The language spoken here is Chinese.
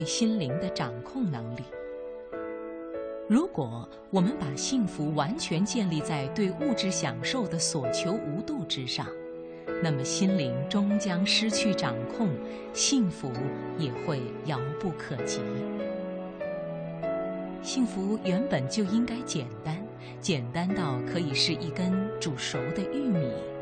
心灵的掌控能力。如果我们把幸福完全建立在对物质享受的所求无度之上，那么心灵终将失去掌控，幸福也会遥不可及。幸福原本就应该简单，简单到可以是一根煮熟的玉米，